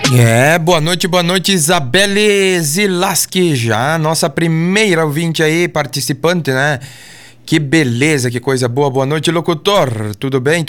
Boa noite, Isabelle Zilaski, já nossa primeira ouvinte aí, participante, né? Que beleza, que coisa boa. Boa noite, locutor, tudo bem?